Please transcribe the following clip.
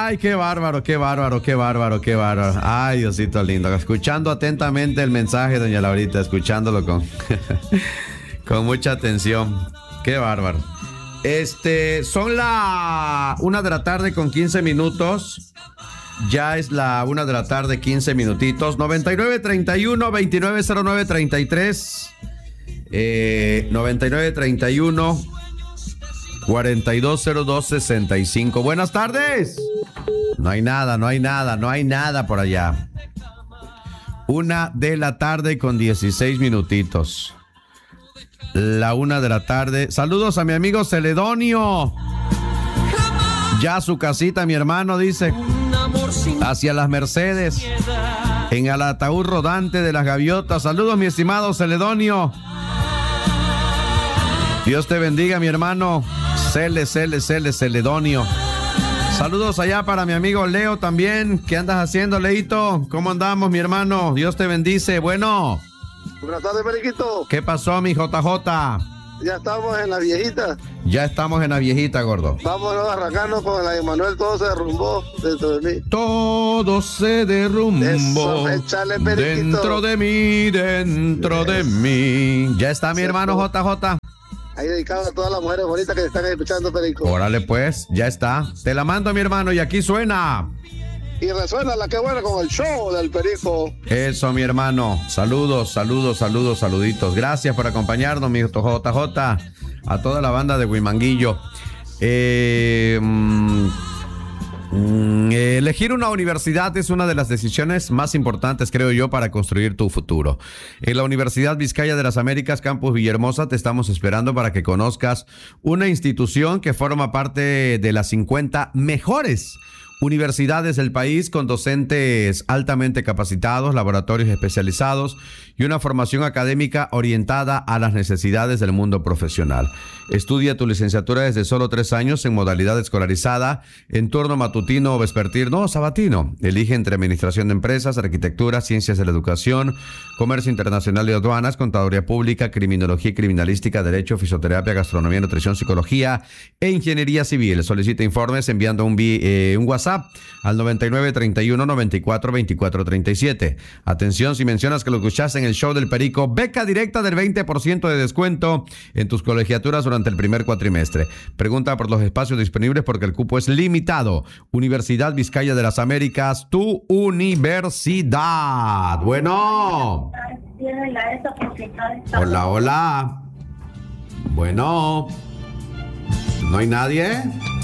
Ay, qué bárbaro, qué bárbaro, qué bárbaro, qué bárbaro. Ay, Diosito lindo. Escuchando atentamente el mensaje, doña Laurita, escuchándolo con, con mucha atención. Qué bárbaro. Son la 1:00 con 15 minutos. Ya es la 1:00, 15 minutitos. 9931-2909-33. 9931-4202-65. Buenas tardes. No hay nada por allá. 1:00 con 16 minutitos. La 1:00. Saludos a mi amigo Celedonio. Ya a su casita, mi hermano, dice. Hacia las Mercedes. En el ataúd rodante de las gaviotas. Saludos, mi estimado Celedonio. Dios te bendiga, mi hermano. Celedonio. Saludos allá para mi amigo Leo también. ¿Qué andas haciendo, Leito? ¿Cómo andamos, mi hermano? Dios te bendice. Bueno. Buenas tardes, Periquito. ¿Qué pasó, mi JJ? Ya estamos en la viejita. Ya estamos en la viejita, gordo. Vámonos a arrancarnos con la de Manuel. Todo se derrumbó dentro de mí. Todo se derrumbó. Eso, échale, Periquito. Dentro de mí. Ya está mi hermano JJ. Ahí dedicado a todas las mujeres bonitas que están escuchando, Perico. Órale, pues, ya está. Te la mando, mi hermano, y aquí suena. Y resuena la que buena con el show del Perico. Eso, mi hermano. Saludos, saluditos. Gracias por acompañarnos, mi JJ. A toda la banda de Huimanguillo. Elegir una universidad es una de las decisiones más importantes, creo yo, para construir tu futuro. En la Universidad Vizcaya de las Américas, Campus Villahermosa, te estamos esperando para que conozcas una institución que forma parte de las 50 mejores universidades del país, con docentes altamente capacitados, laboratorios especializados y una formación académica orientada a las necesidades del mundo profesional. Estudia tu licenciatura desde solo 3 años en modalidad escolarizada, en turno matutino o vespertino, sabatino. Elige entre administración de empresas, arquitectura, ciencias de la educación, comercio internacional y aduanas, contaduría pública, criminología y criminalística, derecho, fisioterapia, gastronomía, nutrición, psicología e ingeniería civil. Solicita informes enviando un WhatsApp al 9931-942437. Atención, si mencionas que lo escuchaste en el show del Perico, beca directa del 20% de descuento en tus colegiaturas durante el primer cuatrimestre. Pregunta por los espacios disponibles porque el cupo es limitado. Universidad Vizcaya de las Américas, tu universidad. Bueno. Hola. Bueno. ¿No hay nadie?